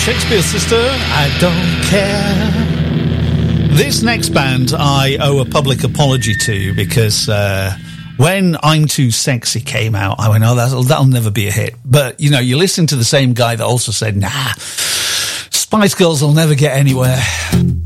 Shakespeare Sister, I don't care. This next band I owe a public apology to because when I'm Too Sexy came out, I went, oh, that'll never be a hit. But, you know, you listen to the same guy that also said, nah, Spice Girls will never get anywhere.